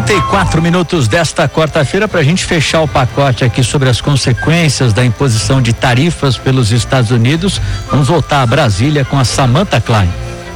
34 minutos desta quarta-feira para a gente fechar o pacote aqui sobre as consequências da imposição de tarifas pelos Estados Unidos. Vamos voltar a Brasília com a Samantha Klein.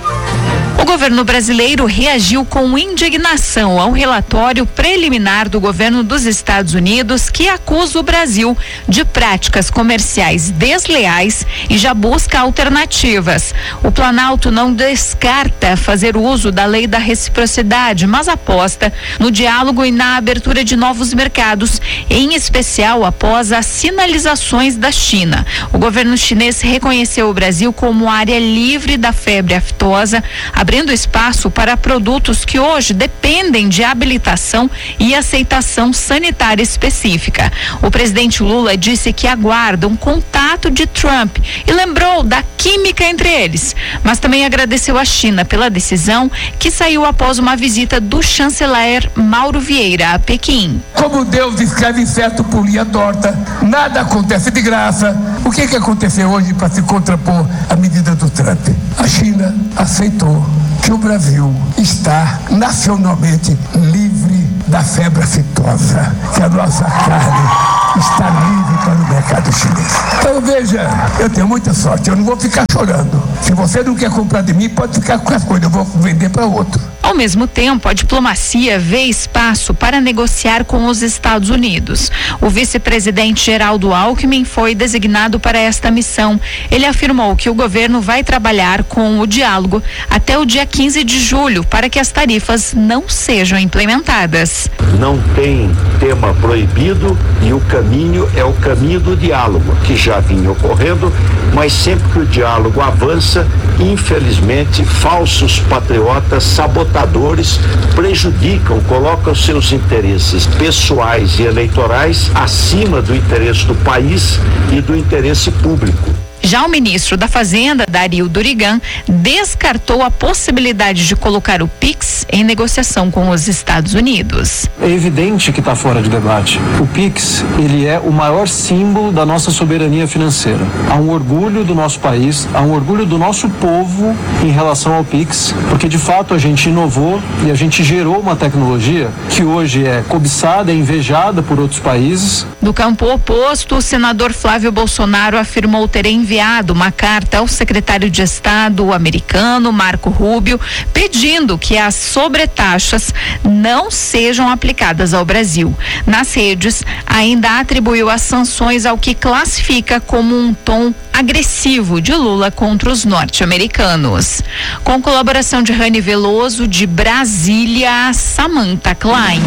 O governo brasileiro reagiu com indignação ao relatório preliminar do governo dos Estados Unidos que acusa o Brasil de práticas comerciais desleais e já busca alternativas. O Planalto não descarta fazer uso da lei da reciprocidade, mas aposta no diálogo e na abertura de novos mercados, em especial após as sinalizações da China. O governo chinês reconheceu o Brasil como área livre da febre aftosa, abrindo espaço para produtos que hoje dependem de habilitação e aceitação sanitária específica. O presidente Lula disse que aguarda um contato de Trump e lembrou da química entre eles, mas também agradeceu à China pela decisão que saiu após uma visita do chanceler Mauro Vieira a Pequim. Como Deus escreve certo por linha torta, nada acontece de graça. O que aconteceu hoje para se contrapor à medida do Trump? A China aceitou que o Brasil está nacionalmente livre da febre aftosa, que a nossa carne está livre para o mercado chinês. Então veja, eu tenho muita sorte, eu não vou ficar chorando. Se você não quer comprar de mim, pode ficar com as coisas, eu vou vender para outro. Ao mesmo tempo, a diplomacia vê espaço para negociar com os Estados Unidos. O vice-presidente Geraldo Alckmin foi designado para esta missão. Ele afirmou que o governo vai trabalhar com o diálogo até o dia 15 de julho para que as tarifas não sejam implementadas. Não tem tema proibido e o caminho é o caminho do diálogo, que já vinha ocorrendo, mas sempre que o diálogo avança, infelizmente, falsos patriotas, sabotadores, prejudicam, colocam seus interesses pessoais e eleitorais acima do interesse do país e do interesse público. Já o ministro da Fazenda, Dario Durigan, descartou a possibilidade de colocar o PIX em negociação com os Estados Unidos. É evidente que está fora de debate. O PIX, ele é o maior símbolo da nossa soberania financeira. Há um orgulho do nosso país, há um orgulho do nosso povo em relação ao PIX, porque de fato a gente inovou e a gente gerou uma tecnologia que hoje é cobiçada e invejada por outros países. Do campo oposto, o senador Flávio Bolsonaro afirmou ter enviado uma carta ao secretário de Estado americano, Marco Rubio, pedindo que as sobretaxas não sejam aplicadas ao Brasil. Nas redes, ainda atribuiu as sanções ao que classifica como um tom agressivo de Lula contra os norte-americanos. Com colaboração de Rani Veloso, de Brasília, Samantha Klein.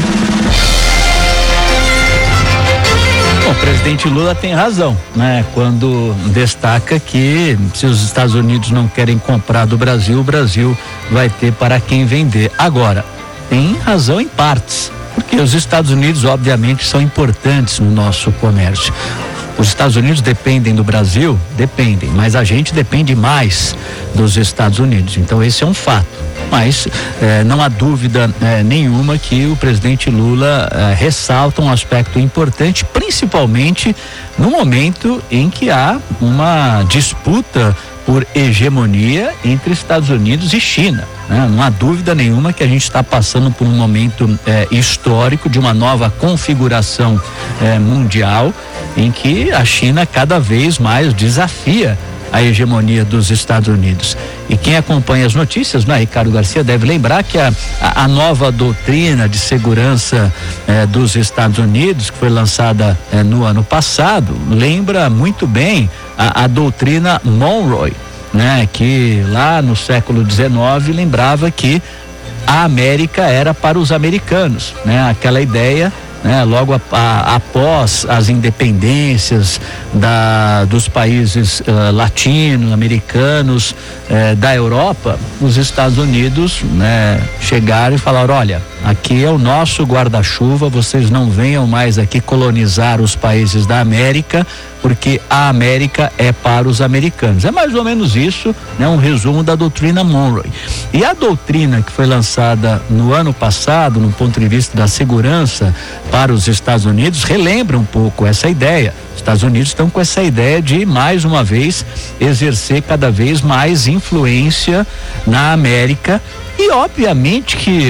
Bom, o presidente Lula tem razão, né? Quando destaca que se os Estados Unidos não querem comprar do Brasil, o Brasil vai ter para quem vender. Agora, tem razão em partes, porque os Estados Unidos, obviamente, são importantes no nosso comércio. Os Estados Unidos dependem do Brasil? Dependem, mas a gente depende mais dos Estados Unidos. Então esse é um fato. Mas não há dúvida nenhuma que o presidente Lula ressalta um aspecto importante, principalmente no momento em que há uma disputa por hegemonia entre Estados Unidos e China, né? Não há dúvida nenhuma que a gente está passando por um momento histórico de uma nova configuração mundial, em que a China cada vez mais desafia a hegemonia dos Estados Unidos. E quem acompanha as notícias, né, Ricardo Garcia, deve lembrar que a nova doutrina de segurança dos Estados Unidos, que foi lançada no ano passado, lembra muito bem a doutrina Monroe, né, que lá no século XIX lembrava que a América era para os americanos, né, aquela ideia, né, logo após as independências dos países latino-americanos, da Europa, os Estados Unidos, né, chegaram e falaram: olha, aqui é o nosso guarda-chuva, vocês não venham mais aqui colonizar os países da América, porque a América é para os americanos. É mais ou menos isso, né, um resumo da doutrina Monroe. E a doutrina que foi lançada no ano passado, no ponto de vista da segurança para os Estados Unidos, relembra um pouco essa ideia. Os Estados Unidos estão com essa ideia de, mais uma vez, exercer cada vez mais influência na América, e E obviamente que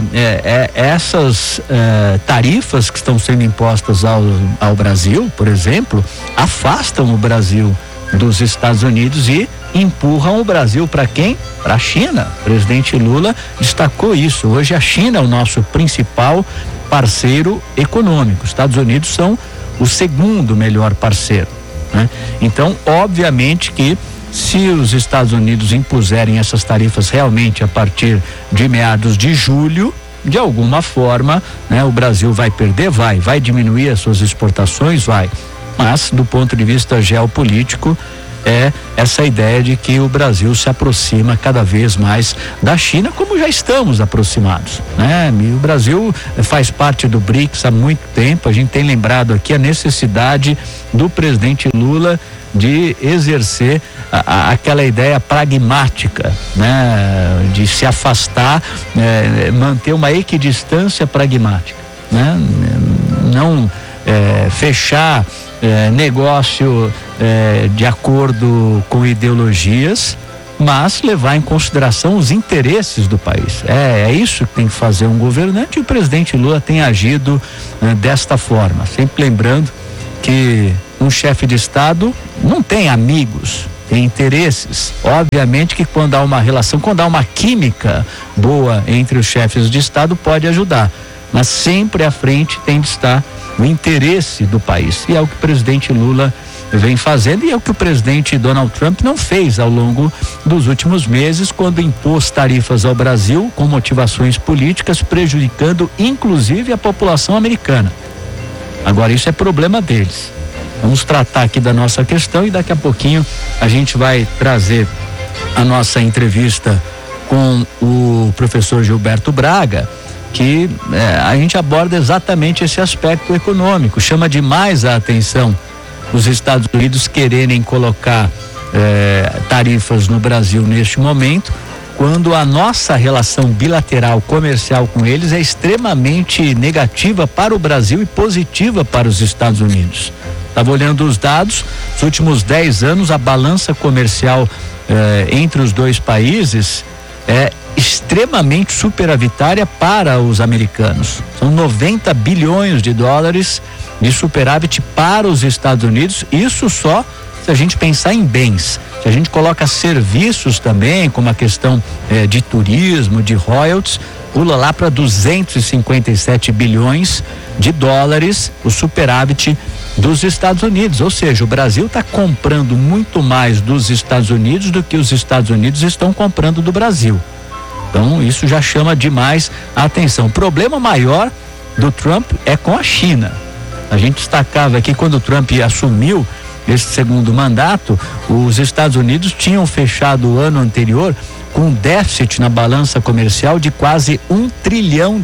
essas tarifas que estão sendo impostas ao Brasil, por exemplo, afastam o Brasil dos Estados Unidos e empurram o Brasil para quem? Para a China. O presidente Lula destacou isso. Hoje a China é o nosso principal parceiro econômico. Os Estados Unidos são o segundo melhor parceiro, né? Então, obviamente que se os Estados Unidos impuserem essas tarifas realmente a partir de meados de julho, de alguma forma, né, o Brasil vai perder, vai diminuir as suas exportações, mas do ponto de vista geopolítico é essa ideia de que o Brasil se aproxima cada vez mais da China, como já estamos aproximados, né? E o Brasil faz parte do BRICS há muito tempo. A gente tem lembrado aqui a necessidade do presidente Lula de exercer aquela ideia pragmática, né? De se afastar, manter uma equidistância pragmática, né? Não fechar negócio de acordo com ideologias, mas levar em consideração os interesses do país. É isso que tem que fazer um governante, e o presidente Lula tem agido desta forma, sempre lembrando que um chefe de Estado não tem amigos, tem interesses. Obviamente que quando há uma relação, quando há uma química boa entre os chefes de Estado, pode ajudar, mas sempre à frente tem de estar o interesse do país, e é o que o presidente Lula vem fazendo, e é o que o presidente Donald Trump não fez ao longo dos últimos meses, quando impôs tarifas ao Brasil com motivações políticas, prejudicando inclusive a população americana. Agora, isso é problema deles. Vamos tratar aqui da nossa questão, e daqui a pouquinho a gente vai trazer a nossa entrevista com o professor Gilberto Braga, que a gente aborda exatamente esse aspecto econômico. Chama demais a atenção os Estados Unidos quererem colocar tarifas no Brasil neste momento, quando a nossa relação bilateral comercial com eles é extremamente negativa para o Brasil e positiva para os Estados Unidos. Estava olhando os dados, nos últimos 10 anos a balança comercial entre os dois países é extremamente superavitária para os americanos. São 90 bilhões de dólares de superávit para os Estados Unidos, isso só se a gente pensar em bens. Se a gente coloca serviços também, como a questão de turismo, de royalties, pula lá para 257 bilhões de dólares o superávit dos Estados Unidos. Ou seja, o Brasil está comprando muito mais dos Estados Unidos do que os Estados Unidos estão comprando do Brasil. Então, isso já chama demais a atenção. O problema maior do Trump é com a China. A gente destacava aqui, quando o Trump assumiu esse segundo mandato, os Estados Unidos tinham fechado o ano anterior com um déficit na balança comercial de quase $1 trilhão.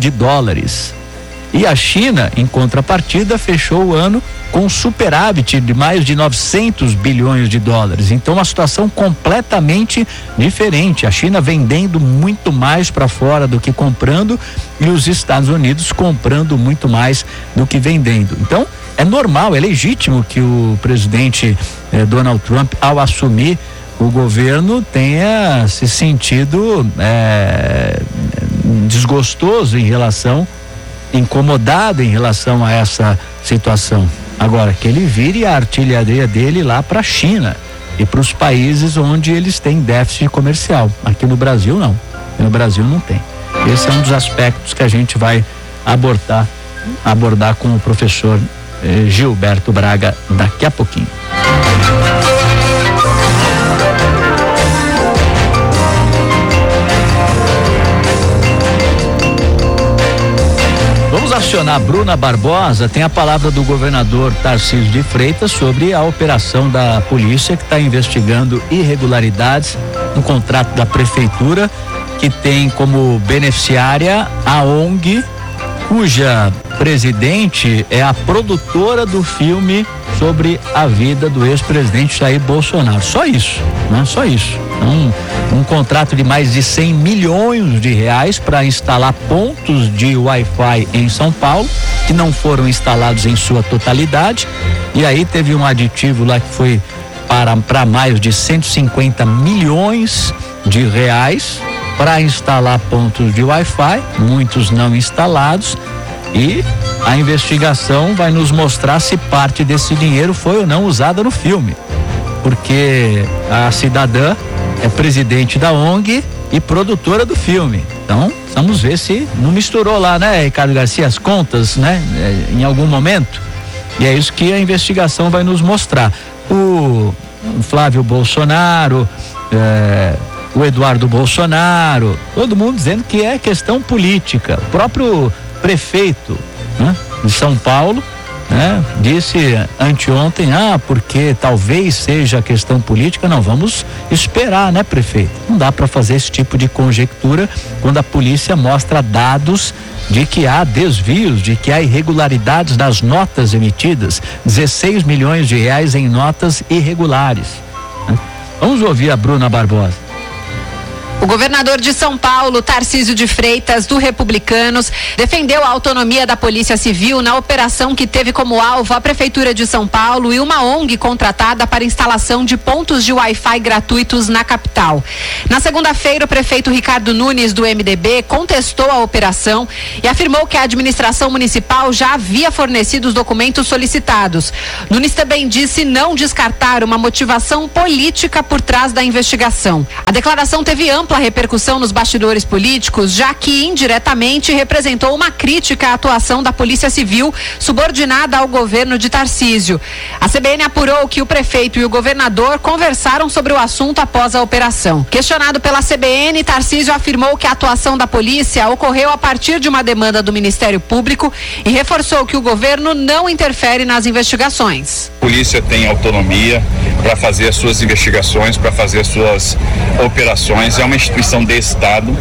E a China, em contrapartida, fechou o ano com superávit de mais de 900 bilhões de dólares. Então, uma situação completamente diferente. A China vendendo muito mais para fora do que comprando, e os Estados Unidos comprando muito mais do que vendendo. Então, é normal, é legítimo que o presidente Donald Trump, ao assumir o governo, tenha se sentido desgostoso incomodado em relação a essa situação. Agora, que ele vire a artilharia dele lá para a China e para os países onde eles têm déficit comercial. Aqui no Brasil não. Aqui no Brasil não tem. Esse é um dos aspectos que a gente vai abordar com o professor Gilberto Braga daqui a pouquinho. Vamos acionar a Bruna Barbosa. Tem a palavra do governador Tarcísio de Freitas sobre a operação da polícia, que está investigando irregularidades no contrato da prefeitura, que tem como beneficiária a ONG, cuja presidente é a produtora do filme sobre a vida do ex-presidente Jair Bolsonaro. Só isso, né? Só isso. Um contrato de mais de 100 milhões de reais para instalar pontos de Wi-Fi em São Paulo, que não foram instalados em sua totalidade. E aí teve um aditivo lá que foi para mais de 150 milhões de reais para instalar pontos de Wi-Fi, muitos não instalados, e a investigação vai nos mostrar se parte desse dinheiro foi ou não usada no filme, porque a cidadã é presidente da ONG e produtora do filme. Então, vamos ver se não misturou lá, né, Ricardo Garcia, as contas, né, em algum momento. E é isso que a investigação vai nos mostrar. O Flávio Bolsonaro, o Eduardo Bolsonaro, todo mundo dizendo que é questão política. O próprio prefeito, né, de São Paulo, né, disse anteontem, porque talvez seja questão política. Não, vamos esperar, né, prefeito? Não dá para fazer esse tipo de conjectura quando a polícia mostra dados de que há desvios, de que há irregularidades nas notas emitidas, 16 milhões de reais em notas irregulares. Vamos ouvir a Bruna Barbosa. O governador de São Paulo, Tarcísio de Freitas, do Republicanos, defendeu a autonomia da Polícia Civil na operação que teve como alvo a Prefeitura de São Paulo e uma ONG contratada para instalação de pontos de Wi-Fi gratuitos na capital. Na segunda-feira, o prefeito Ricardo Nunes, do MDB, contestou a operação e afirmou que a administração municipal já havia fornecido os documentos solicitados. Nunes também disse não descartar uma motivação política por trás da investigação. A declaração teve ampla repercussão nos bastidores políticos, já que indiretamente representou uma crítica à atuação da Polícia Civil subordinada ao governo de Tarcísio. A CBN apurou que o prefeito e o governador conversaram sobre o assunto após a operação. Questionado pela CBN, Tarcísio afirmou que a atuação da polícia ocorreu a partir de uma demanda do Ministério Público e reforçou que o governo não interfere nas investigações. A polícia tem autonomia para fazer as suas investigações, para fazer as suas operações. É uma instituição de Estado.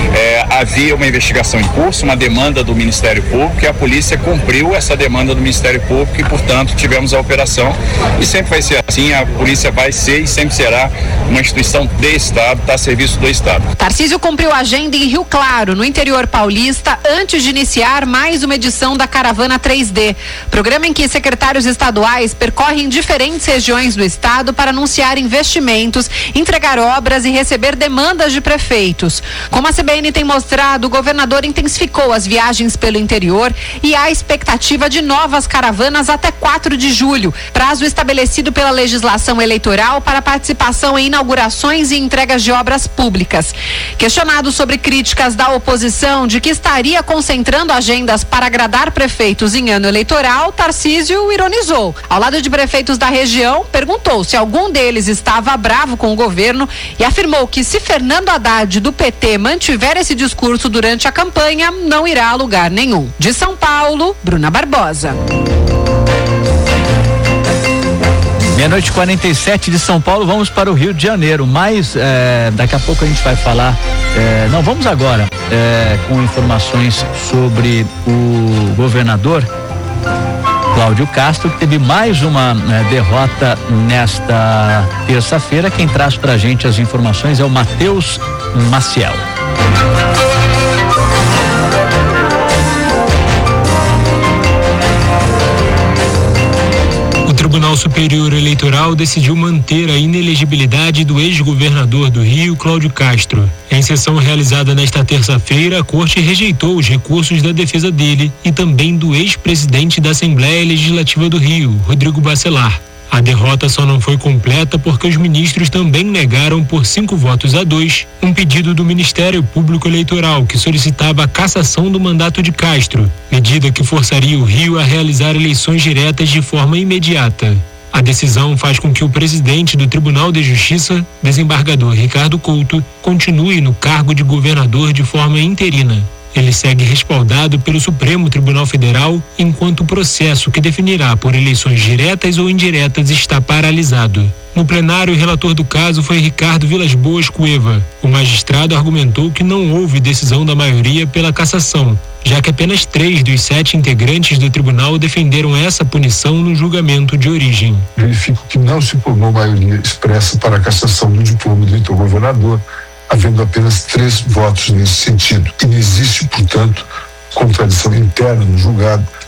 Havia uma investigação em curso, uma demanda do Ministério Público, e a polícia cumpriu essa demanda do Ministério Público e, portanto, tivemos a operação. E sempre vai ser assim, a polícia vai ser e sempre será uma instituição de Estado, está a serviço do Estado. Tarcísio cumpriu a agenda em Rio Claro, no interior paulista, antes de iniciar mais uma edição da Caravana 3D, programa em que secretários estaduais percorrem diferentes regiões do estado para anunciar investimentos, entregar obras e receber demandas de prefeitos. Como a CBN tem mostrado, o governador intensificou as viagens pelo interior e há expectativa de novas caravanas até 4 de julho, prazo estabelecido pela legislação eleitoral para participação em inaugurações e entregas de obras públicas. Questionado sobre críticas da oposição de que estaria concentrando agendas para agradar prefeitos em ano eleitoral, Tarcísio ironizou. Ao lado de prefeitos da região, perguntou se algum deles estava bravo com o governo e afirmou que se Fernando Haddad, do PT, mantiver esse discurso durante a campanha, não irá a lugar nenhum. De São Paulo, Bruna Barbosa. 12:47 de São Paulo, vamos para o Rio de Janeiro, mas daqui a pouco a gente vai falar, vamos agora com informações sobre o governador Cláudio Castro, que teve mais uma derrota nesta terça-feira. Quem traz pra gente as informações é o Matheus Maciel. O Tribunal Superior Eleitoral decidiu manter a inelegibilidade do ex-governador do Rio, Cláudio Castro. Em sessão realizada nesta terça-feira, a Corte rejeitou os recursos da defesa dele e também do ex-presidente da Assembleia Legislativa do Rio, Rodrigo Bacelar. A derrota só não foi completa porque os ministros também negaram por 5-2 um pedido do Ministério Público Eleitoral que solicitava a cassação do mandato de Castro, medida que forçaria o Rio a realizar eleições diretas de forma imediata. A decisão faz com que o presidente do Tribunal de Justiça, desembargador Ricardo Couto, continue no cargo de governador de forma interina. Ele segue respaldado pelo Supremo Tribunal Federal, enquanto o processo que definirá por eleições diretas ou indiretas está paralisado. No plenário, o relator do caso foi Ricardo Vilas Boas Cueva. O magistrado argumentou que não houve decisão da maioria pela cassação, já que apenas 3 dos 7 integrantes do tribunal defenderam essa punição no julgamento de origem. Verifico que não se formou maioria expressa para a cassação do diploma do eleitor governador, havendo apenas 3 votos nesse sentido. E não existe, portanto, contradição interna no julgado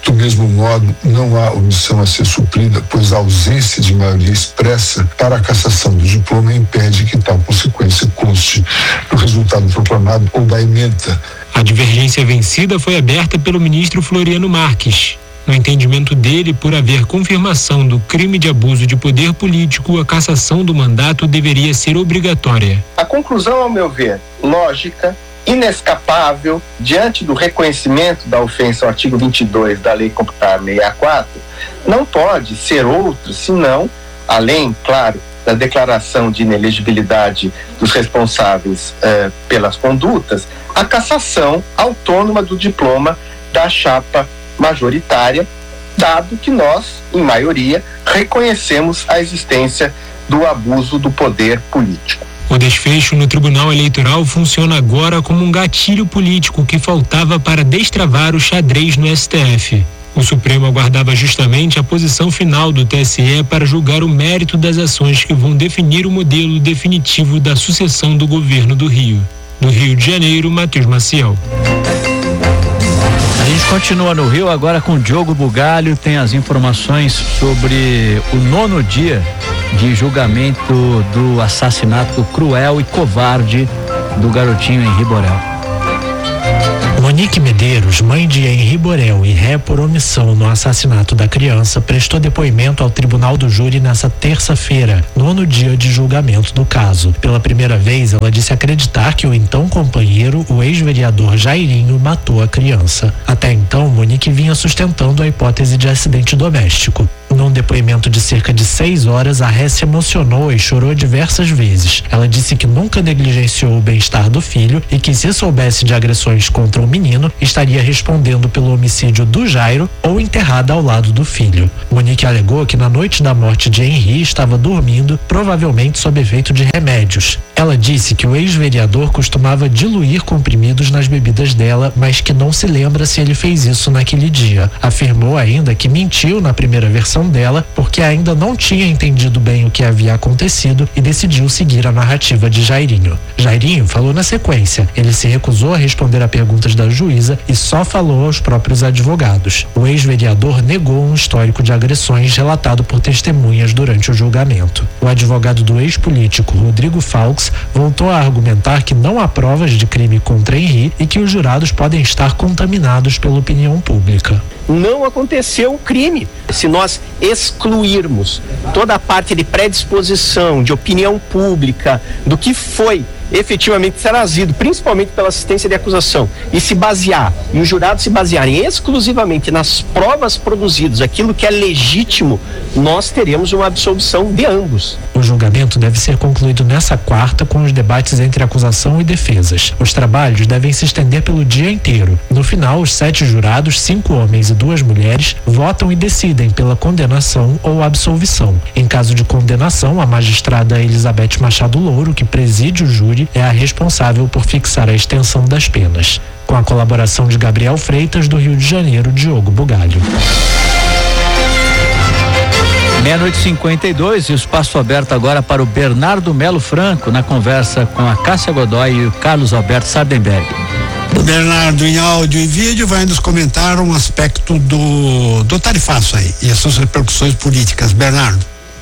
Do mesmo modo, não há omissão a ser suprida, pois a ausência de maioria expressa para a cassação do diploma impede que tal consequência conste no resultado proclamado ou da ementa. A divergência vencida foi aberta pelo ministro Floriano Marques. No entendimento dele, por haver confirmação do crime de abuso de poder político, a cassação do mandato deveria ser obrigatória. A conclusão, ao meu ver, lógica, inescapável, diante do reconhecimento da ofensa ao artigo 22 da Lei Complementar 64, não pode ser outro senão, além, claro, da declaração de inelegibilidade dos responsáveis pelas condutas, a cassação autônoma do diploma da chapa majoritária, dado que nós, em maioria, reconhecemos a existência do abuso do poder político. O desfecho no Tribunal Eleitoral funciona agora como um gatilho político que faltava para destravar o xadrez no STF. O Supremo aguardava justamente a posição final do TSE para julgar o mérito das ações que vão definir o modelo definitivo da sucessão do governo do Rio. Do Rio de Janeiro, Matheus Maciel. A gente continua no Rio agora com Diogo Bugalho, tem as informações sobre o 9º dia de julgamento do assassinato cruel e covarde do garotinho Henri Borel. Monique Medeiros, mãe de Henri Borel e ré por omissão no assassinato da criança, prestou depoimento ao Tribunal do Júri nesta terça-feira, 9º dia de julgamento do caso. Pela primeira vez, ela disse acreditar que o então companheiro, o ex-vereador Jairinho, matou a criança. Até então, Monique vinha sustentando a hipótese de acidente doméstico. Num depoimento de cerca de 6 horas, a ré se emocionou e chorou diversas vezes. Ela disse que nunca negligenciou o bem-estar do filho e que, se soubesse de agressões contra o menino, estaria respondendo pelo homicídio do Jairo ou enterrada ao lado do filho. Monique alegou que na noite da morte de Henri estava dormindo, provavelmente sob efeito de remédios. Ela disse que o ex-vereador costumava diluir comprimidos nas bebidas dela, mas que não se lembra se ele fez isso naquele dia. Afirmou ainda que mentiu na primeira versão dela porque ainda não tinha entendido bem o que havia acontecido e decidiu seguir a narrativa de Jairinho. Jairinho falou na sequência. Ele se recusou a responder a perguntas da juíza e só falou aos próprios advogados. O ex-vereador negou um histórico de agressões relatado por testemunhas durante o julgamento. O advogado do ex-político Rodrigo Faux voltou a argumentar que não há provas de crime contra Henri e que os jurados podem estar contaminados pela opinião pública. Não aconteceu o crime. Se nós excluirmos toda a parte de predisposição, de opinião pública, do que foi efetivamente trazido, principalmente pela assistência de acusação, e se basear, e os jurados se basearem exclusivamente nas provas produzidas, aquilo que é legítimo, nós teremos uma absolvição de ambos. O julgamento deve ser concluído nessa quarta com os debates entre acusação e defesas. Os trabalhos devem se estender pelo dia inteiro. No final, os 7 jurados, 5 homens e 2 mulheres, votam e decidem pela condenação ou absolvição. Em caso de condenação, a magistrada Elizabeth Machado Louro, que preside o júri, é a responsável por fixar a extensão das penas. Com a colaboração de Gabriel Freitas, do Rio de Janeiro, Diogo Bugalho. 12:52 e o espaço aberto agora para o Bernardo Melo Franco na conversa com a Cássia Godoy e o Carlos Alberto Sardenberg. O Bernardo, em áudio e vídeo, vai nos comentar um aspecto do tarifaço aí e as suas repercussões políticas. Bernardo.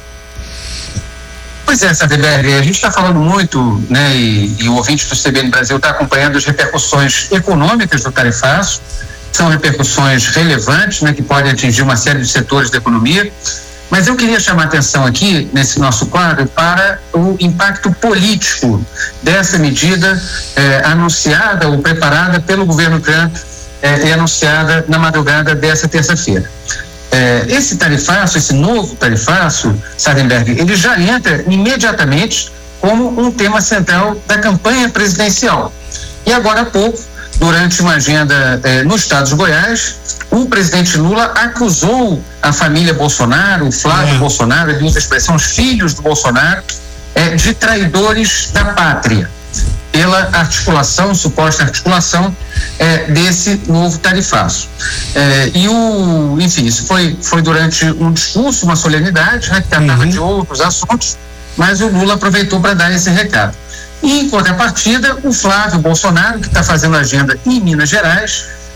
Pois é, Sardenberg, a gente está falando muito, né, e o ouvinte do CBN Brasil está acompanhando as repercussões econômicas do tarifaço. São repercussões relevantes, né, que podem atingir uma série de setores da economia. Mas eu queria chamar a atenção aqui, nesse nosso quadro, para o impacto político dessa medida anunciada ou preparada pelo governo Trump e anunciada na madrugada dessa terça-feira. Esse tarifaço, esse novo tarifaço, Sardenberg, ele já entra imediatamente como um tema central da campanha presidencial. E agora há pouco, durante uma agenda no estado de Goiás, o presidente Lula acusou a família Bolsonaro, o Flávio Bolsonaro, ele usa a expressão os filhos do Bolsonaro, de traidores da pátria, pela articulação, suposta articulação desse novo tarifaço. Enfim, isso foi durante um discurso, uma solenidade, né, que tratava de outros assuntos, mas o Lula aproveitou para dar esse recado. E, em contrapartida, o Flávio Bolsonaro, que está fazendo agenda em Minas Gerais,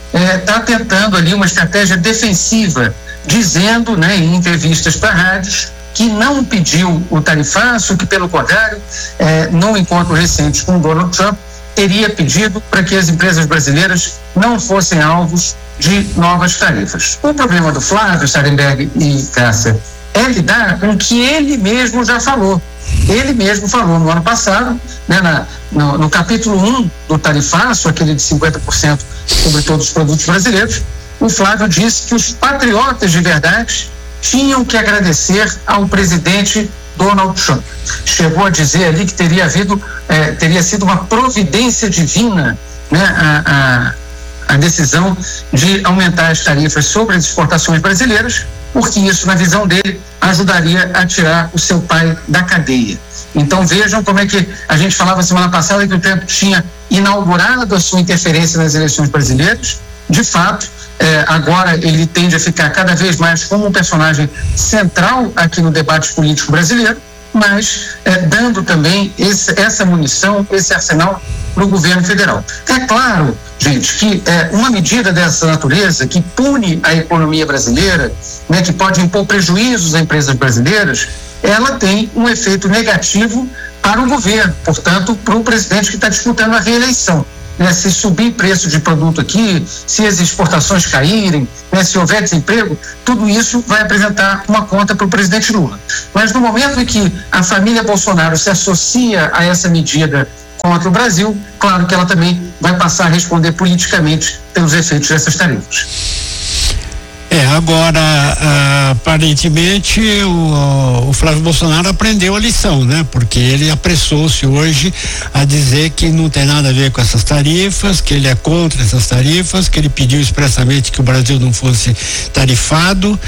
está tentando ali uma estratégia defensiva, dizendo, né, em entrevistas para rádios, que não pediu o tarifaço, que pelo contrário, num encontro recente com Donald Trump, teria pedido para que as empresas brasileiras não fossem alvos de novas tarifas. O problema do Flávio Sarenberg e Cássia é lidar com o que ele mesmo já falou. Ele mesmo falou no ano passado, né, no capítulo 1 do tarifaço, aquele de 50% sobre todos os produtos brasileiros, o Flávio disse que os patriotas de verdade tinham que agradecer ao presidente Donald Trump. Chegou a dizer ali que teria sido uma providência divina, né, a decisão de aumentar as tarifas sobre as exportações brasileiras, porque isso, na visão dele, ajudaria a tirar o seu pai da cadeia. Então vejam como é que a gente falava semana passada que o Trump tinha inaugurado a sua interferência nas eleições brasileiras. De fato, agora ele tende a ficar cada vez mais como um personagem central aqui no debate político brasileiro, mas dando também essa munição, esse arsenal para o governo federal. É claro, gente, que uma medida dessa natureza que pune a economia brasileira, né, que pode impor prejuízos a empresas brasileiras, ela tem um efeito negativo para o governo, portanto, para o presidente que está disputando a reeleição. Né, se subir preço de produto aqui, se as exportações caírem, né, se houver desemprego, tudo isso vai apresentar uma conta para o presidente Lula. Mas no momento em que a família Bolsonaro se associa a essa medida contra o Brasil, claro que ela também vai passar a responder politicamente pelos efeitos dessas tarifas. Agora, aparentemente, o Flávio Bolsonaro aprendeu a lição, né? Porque ele apressou-se hoje a dizer que não tem nada a ver com essas tarifas, que ele é contra essas tarifas, que ele pediu expressamente que o Brasil não fosse tarifado.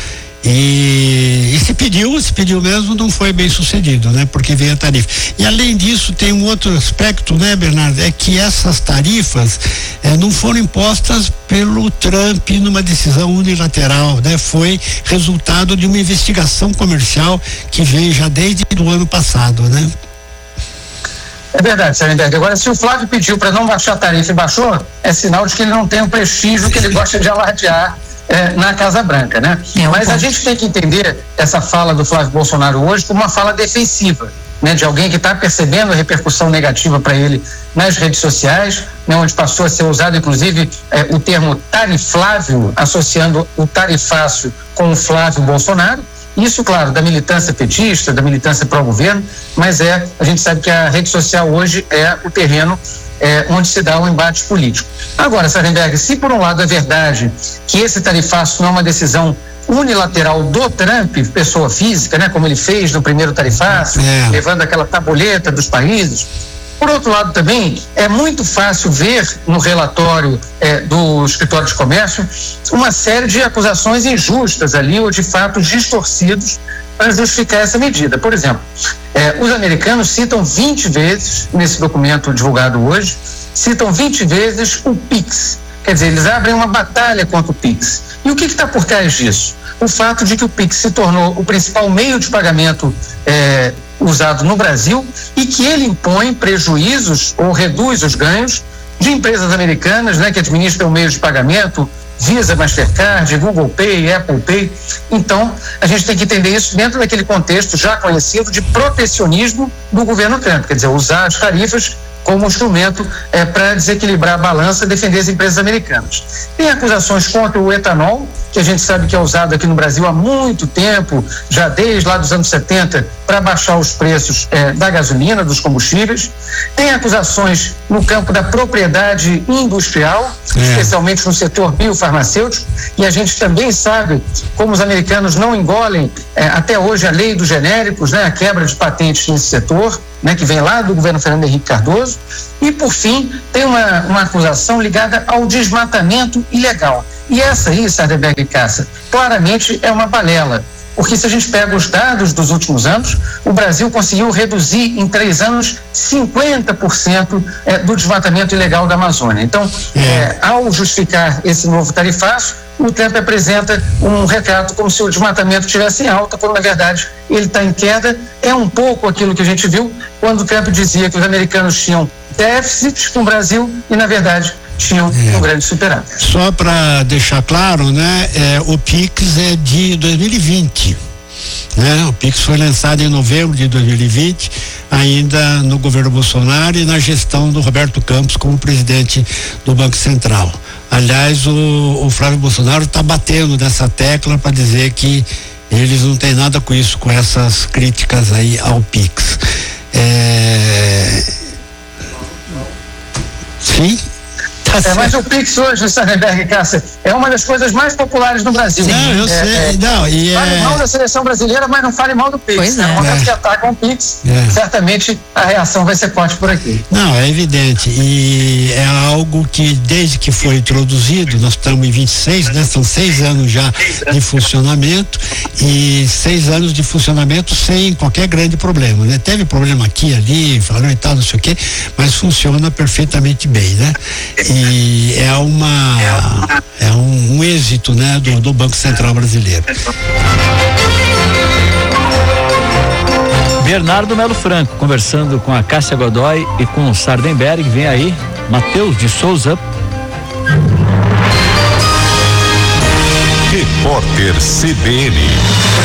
E se pediu mesmo, não foi bem sucedido, né? Porque veio a tarifa. E além disso, tem um outro aspecto, né, Bernardo? É que essas tarifas não foram impostas pelo Trump numa decisão unilateral, né? Foi resultado de uma investigação comercial que vem já desde o ano passado, né? É verdade, Sarenberg. Agora, se o Flávio pediu para não baixar a tarifa e baixou, é sinal de que ele não tem o prestígio que ele gosta de alardear na Casa Branca, né? Mas a gente tem que entender essa fala do Flávio Bolsonaro hoje como uma fala defensiva, né? De alguém que está percebendo a repercussão negativa para ele nas redes sociais, né? Onde passou a ser usado, inclusive, o termo tariflávio, associando o tarifaço com o Flávio Bolsonaro. Isso, claro, da militância petista, da militância pró-governo, mas a gente sabe que a rede social hoje é o terreno onde se dá o embate político. Agora, Sarenberg, se por um lado é verdade que esse tarifaço não é uma decisão unilateral do Trump, pessoa física, né, como ele fez no primeiro tarifaço, levando aquela tabuleta dos países, por outro lado também é muito fácil ver no relatório do Escritório de Comércio uma série de acusações injustas ali, ou de fatos distorcidos para justificar essa medida. Por exemplo, os americanos citam 20 vezes, nesse documento divulgado hoje, citam 20 vezes o PIX. Quer dizer, eles abrem uma batalha contra o PIX. E o que está por trás disso? O fato de que o PIX se tornou o principal meio de pagamento usado no Brasil e que ele impõe prejuízos ou reduz os ganhos de empresas americanas, né, que administram o meio de pagamento, Visa, Mastercard, Google Pay, Apple Pay. Então, a gente tem que entender isso dentro daquele contexto já conhecido de protecionismo do governo Trump, quer dizer, usar as tarifas como instrumento para desequilibrar a balança e defender as empresas americanas. Tem acusações contra o etanol, que a gente sabe que é usado aqui no Brasil há muito tempo, já desde lá dos anos 70, para baixar os preços da gasolina, dos combustíveis. Tem acusações no campo da propriedade industrial, especialmente no setor biofarmacêutico, e a gente também sabe como os americanos não engolem até hoje a lei dos genéricos, né, a quebra de patentes nesse setor, né, que vem lá do governo Fernando Henrique Cardoso. E, por fim, tem uma acusação ligada ao desmatamento ilegal. E essa aí, Sarenberg e Cássia, claramente é uma balela. Porque se a gente pega os dados dos últimos anos, o Brasil conseguiu reduzir em 3 anos 50% do desmatamento ilegal da Amazônia. Então, ao justificar esse novo tarifaço, o Trump apresenta um retrato como se o desmatamento estivesse em alta, quando na verdade ele está em queda. É um pouco aquilo que a gente viu quando o Trump dizia que os americanos tinham déficit com o Brasil e na verdade tinham um grande superávit. Só para deixar claro, né, o Pix é de 2020. Né? O Pix foi lançado em novembro de 2020, ainda no governo Bolsonaro e na gestão do Roberto Campos como presidente do Banco Central. Aliás, o Flávio Bolsonaro está batendo nessa tecla para dizer que eles não têm nada com isso, com essas críticas aí ao Pix. Sim. Mas o Pix hoje, Sardenberg, Cássia, é uma das coisas mais populares no Brasil. Não, eu sei. Fale mal da seleção brasileira, mas não fale mal do Pix. No momento que atacam o Pix, certamente a reação vai ser forte por aqui. Não, é evidente. E é algo que, desde que foi introduzido, nós estamos em 26, né? São 6 anos já de funcionamento e 6 anos de funcionamento sem qualquer grande problema, né? Teve problema aqui, ali, falou e tal, não sei o quê, mas funciona perfeitamente bem, né? E é um êxito, né, do Banco Central brasileiro. Bernardo Melo Franco conversando com a Cássia Godoy e com o Sardenberg. Vem aí Matheus de Souza. Repórter CBN.